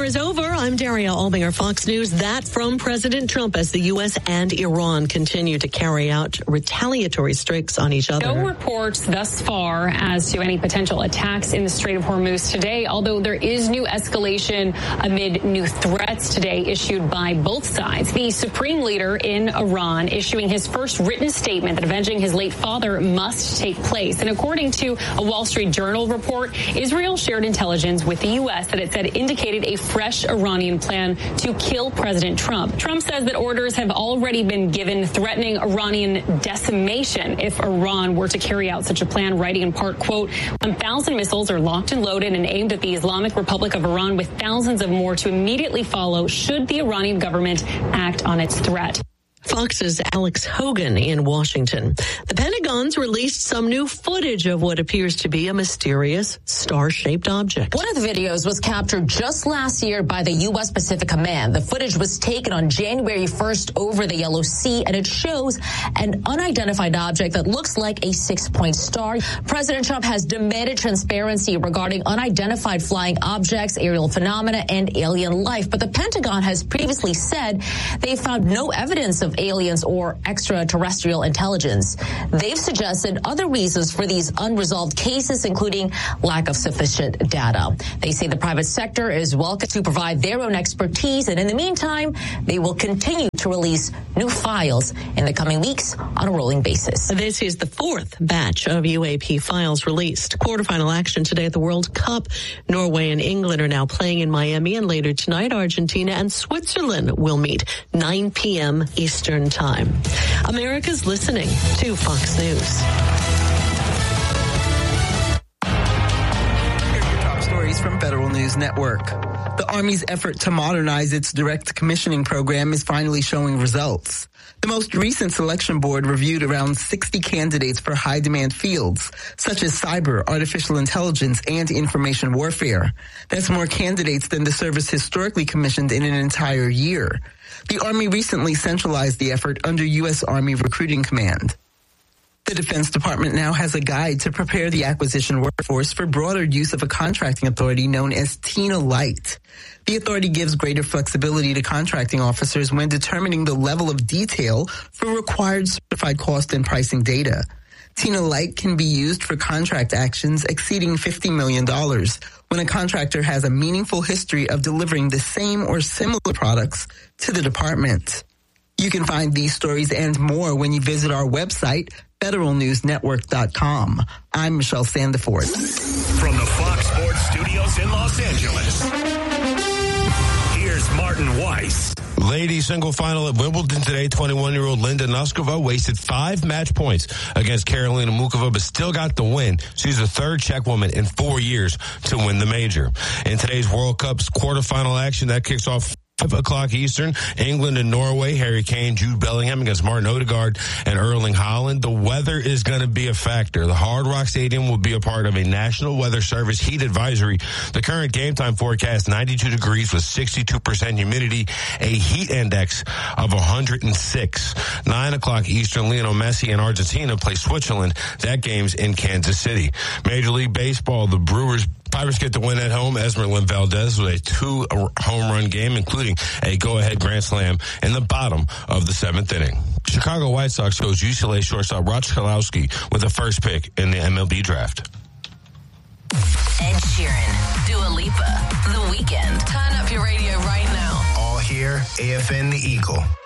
is over. I'm Daria Albinger, Fox News. That from President Trump as the U.S. and Iran continue to carry out retaliatory strikes on each other. No reports thus far as to any potential attacks in the Strait of Hormuz today, although there is new escalation amid new threats today issued by both sides. The supreme leader in Iran issuing his first written statement that avenging his late father must take place. And according to a Wall Street Journal report, Israel shared intelligence with the U.S. that it said indicated a fresh Iranian plan to kill President Trump. Trump says that orders have already been given threatening Iranian decimation if Iran were to carry out such a plan, writing in part, quote, 1,000 missiles are locked and loaded and aimed at the Islamic Republic of Iran, with thousands of more to immediately follow should the Iranian government act on its threat. Fox's Alex Hogan in Washington. The Pentagon's released some new footage of what appears to be a mysterious star-shaped object. One of the videos was captured just last year by the U.S. Pacific Command. The footage was taken on January 1st over the Yellow Sea, and it shows an unidentified object that looks like a 6-point star. President Trump has demanded transparency regarding unidentified flying objects, aerial phenomena, and alien life. But the Pentagon has previously said they found no evidence of aliens or extraterrestrial intelligence. They've suggested other reasons for these unresolved cases, including lack of sufficient data. They say the private sector is welcome to provide their own expertise, and in the meantime, they will continue to release new files in the coming weeks on a rolling basis. This is the fourth batch of UAP files released. Quarterfinal action today at the World Cup. Norway and England are now playing in Miami, and later tonight, Argentina and Switzerland will meet 9 p.m. Eastern Time. America's listening to Fox News. Here are your top stories from Federal News Network. The Army's effort to modernize its direct commissioning program is finally showing results. The most recent selection board reviewed around 60 candidates for high-demand fields, such as cyber, artificial intelligence, and information warfare. That's more candidates than the service historically commissioned in an entire year. The Army recently centralized the effort under U.S. Army Recruiting Command. The Defense Department now has a guide to prepare the acquisition workforce for broader use of a contracting authority known as TINA Light. The authority gives greater flexibility to contracting officers when determining the level of detail for required certified cost and pricing data. TINA Light can be used for contract actions exceeding $50 million when a contractor has a meaningful history of delivering the same or similar products to the department. You can find these stories and more when you visit our website, federalnewsnetwork.com. I'm Michelle Sandiforth. From the Fox Sports Studios in Los Angeles, here's Martin Weiss. Ladies single final at Wimbledon today, 21-year-old Linda Noskova wasted 5 match points against Karolina Mukova, but still got the win. She's the third Czech woman in 4 years to win the major. In today's World Cup's quarterfinal action, that kicks off 5 o'clock Eastern, England and Norway, Harry Kane, Jude Bellingham against Martin Odegaard and Erling Haaland. The weather is going to be a factor. The Hard Rock Stadium will be a part of a National Weather Service heat advisory. The current game time forecast, 92 degrees with 62% humidity, a heat index of 106. 9 o'clock Eastern, Lionel Messi and Argentina play Switzerland. That game's in Kansas City. Major League Baseball, the Pirates get the win at home. Esmeralda Valdez with a 2-home run game, including a go-ahead grand slam in the bottom of the 7th inning. Chicago White Sox chose UCLA shortstop Rod Chalowski with the first pick in the MLB draft. Ed Sheeran, Dua Lipa, The Weeknd. Turn up your radio right now. All here, AFN The Eagle.